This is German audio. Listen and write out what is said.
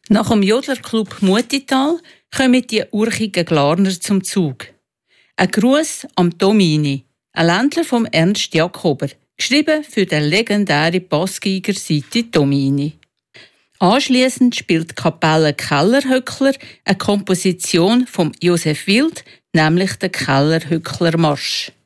Nach dem Jodlerclub Mutital kommen die urchigen Glarner zum Zug. Ein Gruß am Domini, ein Ländler vom Ernst Jakober, geschrieben für den legendären Bassgeiger Siti Domini. Anschliessend spielt die Kapelle Kellerhöckler eine Komposition von Josef Wild, nämlich den Kellerhöckler Marsch.